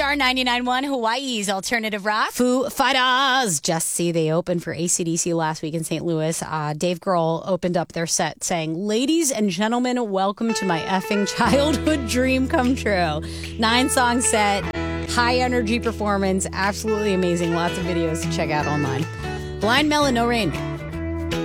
CHGR 99.1, Hawaii's alternative rock. Foo Fighters. Just see, they opened for AC/DC last week in St. Louis. Dave Grohl opened up their set saying, "Ladies and gentlemen, welcome to my effing childhood dream come true." 9-song set, high energy performance, absolutely amazing. Lots of videos to check out online. Blind Melon, No Rain.